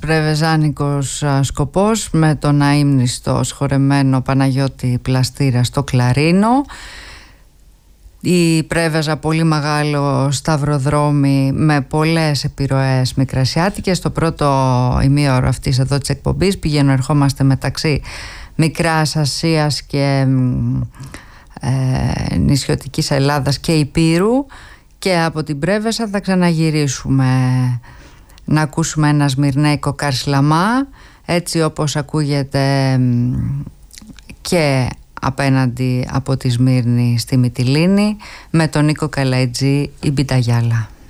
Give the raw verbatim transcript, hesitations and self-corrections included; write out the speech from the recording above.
πρεβεζάνικος σκοπός με τον αείμνηστο σχορεμένο Παναγιώτη Πλαστήρα στο κλαρίνο. Η Πρέβεζα πολύ μεγάλο σταυροδρόμι με πολλές επιρροές μικρασιάτικες. Στο πρώτο ημίωρο αυτής εδώ της εκπομπής πηγαίνω ερχόμαστε μεταξύ Μικράς Ασίας και ε, νησιωτικής Ελλάδας και Ηπείρου, και από την Πρέβεζα θα ξαναγυρίσουμε να ακούσουμε ένα σμυρνέικο Καρσλαμά, έτσι όπως ακούγεται και απέναντι από τη Σμύρνη στη Μυτιλήνη, με τον Νίκο Καλαϊτζή, η Μπιταγιάλα.